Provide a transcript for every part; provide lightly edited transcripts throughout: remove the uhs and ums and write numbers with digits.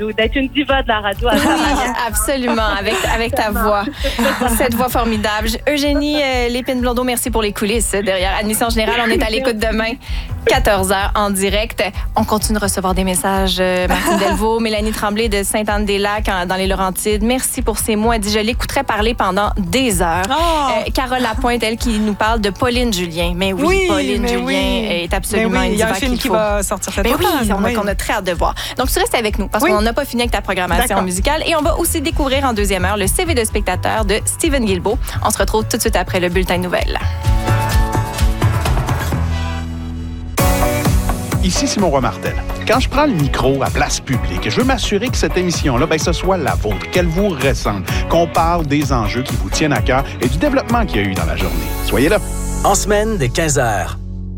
d'être une diva de la radio. Absolument, avec ta voix. Cette voix formidable. Eugénie Lépine-Blondeau, merci pour les coulisses derrière Admission Générale. On est à l'écoute demain, 14h en direct. On continue de recevoir des messages. Martine Delvaux, Mélanie Tremblay de Sainte-Anne-des-Lacs dans les Laurentides. Merci pour ces mots. Elle dit, je l'écouterais parler pendant des heures. Carole Lapointe, elle, qui nous parle de Pauline Julien. Mais oui, Pauline Julien est absolument une diva. Il y a un film qui va sortir cette automne. On a très hâte de voir. Donc, tu restes avec nous parce qu'on n'a pas fini avec ta programmation musicale. Et on va aussi découvrir en deuxième heure le CV de spectateur de Steven Guilbeault. On se retrouve tout de suite après le bulletin de nouvelles. Ici Simon Roy-Martel. Quand je prends le micro à place publique, je veux m'assurer que cette émission-là, ce soit la vôtre, qu'elle vous ressemble, qu'on parle des enjeux qui vous tiennent à cœur et du développement qu'il y a eu dans la journée. Soyez là. En semaine dès 15h.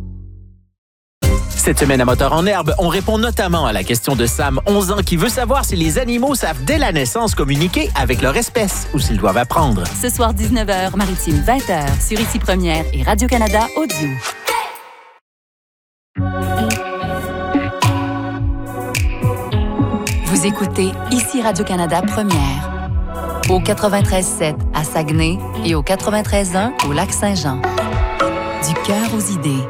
Cette semaine à Moteur en herbe, on répond notamment à la question de Sam, 11 ans, qui veut savoir si les animaux savent dès la naissance communiquer avec leur espèce ou s'ils doivent apprendre. Ce soir, 19h, Maritime 20h, sur Ici Première et Radio-Canada Audio. Vous écoutez Ici Radio-Canada Première. Au 93.7 à Saguenay et au 93.1 au Lac-Saint-Jean. Du cœur aux idées.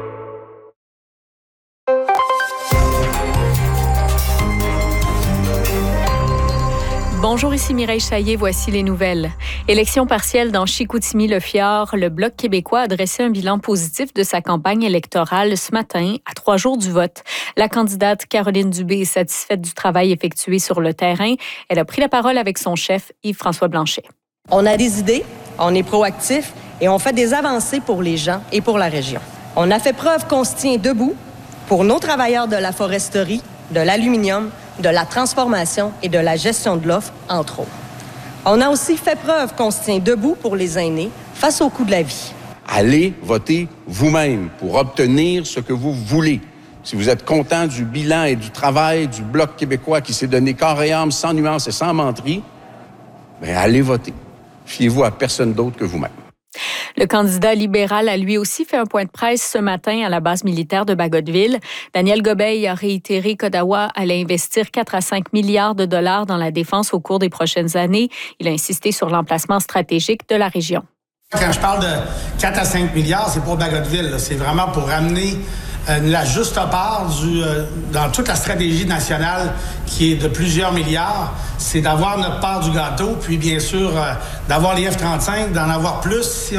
Bonjour, ici Mireille Chaillet, voici les nouvelles. Élection partielle dans Chicoutimi-Le-Fjord, le Bloc québécois a dressé un bilan positif de sa campagne électorale ce matin, à 3 jours du vote. La candidate Caroline Dubé est satisfaite du travail effectué sur le terrain. Elle a pris la parole avec son chef, Yves-François Blanchet. On a des idées, on est proactif et on fait des avancées pour les gens et pour la région. On a fait preuve qu'on se tient debout pour nos travailleurs de la foresterie, de l'aluminium, de la transformation et de la gestion de l'offre, entre autres. On a aussi fait preuve qu'on se tient debout pour les aînés face au coût de la vie. Allez voter vous-même pour obtenir ce que vous voulez. Si vous êtes content du bilan et du travail du Bloc québécois qui s'est donné corps et âme, sans nuance et sans menterie, bien, allez voter. Fiez-vous à personne d'autre que vous-même. Le candidat libéral a lui aussi fait un point de presse ce matin à la base militaire de Bagotville. Daniel Gobeil a réitéré qu'Ottawa allait investir 4 à 5 milliards de dollars dans la défense au cours des prochaines années. Il a insisté sur l'emplacement stratégique de la région. Quand je parle de 4 à 5 milliards, c'est pour Bagotville. C'est vraiment pour amener la juste part dans toute la stratégie nationale qui est de plusieurs milliards. C'est d'avoir notre part du gâteau, puis bien sûr d'avoir les F-35, d'en avoir plus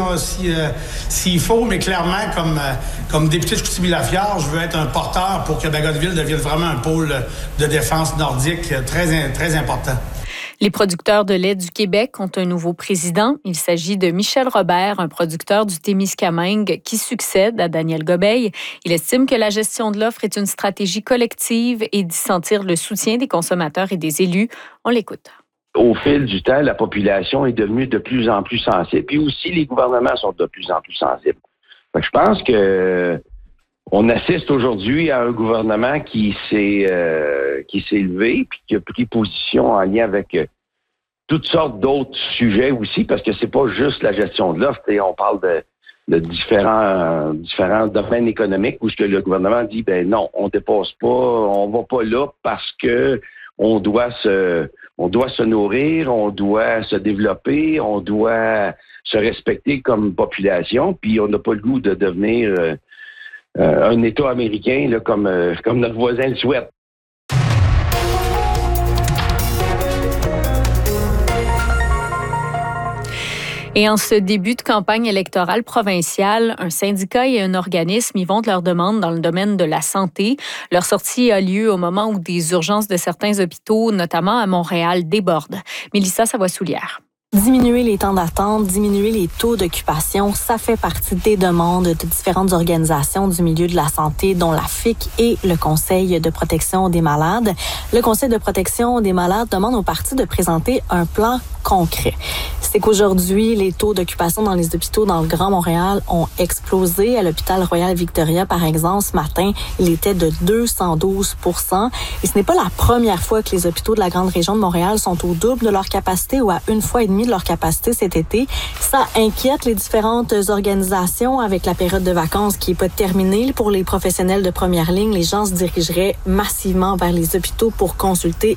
s'il faut, mais clairement, comme député de Chicoutimi-La-Fjord, je veux être un porteur pour que Bagotville devienne vraiment un pôle de défense nordique très, très important. Les producteurs de lait du Québec ont un nouveau président. Il s'agit de Michel Robert, un producteur du Témiscamingue qui succède à Daniel Gobeil. Il estime que la gestion de l'offre est une stratégie collective et d'y sentir le soutien des consommateurs et des élus. On l'écoute. Au fil du temps, la population est devenue de plus en plus sensible. Puis aussi, les gouvernements sont de plus en plus sensibles. Donc, je pense que on assiste aujourd'hui à un gouvernement qui s'est élevé puis qui a pris position en lien avec toutes sortes d'autres sujets aussi, parce que c'est pas juste la gestion de l'offre. On parle de différents domaines économiques où ce que le gouvernement dit, ben non, on dépasse pas, on va pas là parce que on doit se nourrir, on doit se développer, on doit se respecter comme population, puis on n'a pas le goût de devenir un État américain là, comme notre voisin le souhaite. Et en ce début de campagne électorale provinciale, un syndicat et un organisme y vont de leur demande dans le domaine de la santé. Leur sortie a lieu au moment où des urgences de certains hôpitaux, notamment à Montréal, débordent. Mélissa Savoie-Soulière. Diminuer les temps d'attente, diminuer les taux d'occupation, ça fait partie des demandes de différentes organisations du milieu de la santé, dont la FIC et le Conseil de protection des malades. Le Conseil de protection des malades demande aux partis de présenter un plan concret. C'est qu'aujourd'hui, les taux d'occupation dans les hôpitaux dans le Grand Montréal ont explosé. À l'hôpital Royal Victoria, par exemple, ce matin, il était de 212%. Et ce n'est pas la première fois que les hôpitaux de la grande région de Montréal sont au double de leur capacité ou à 1,5 fois de leur capacité cet été. Ça inquiète les différentes organisations avec la période de vacances qui n'est pas terminée. Pour les professionnels de première ligne, les gens se dirigeraient massivement vers les hôpitaux pour consulter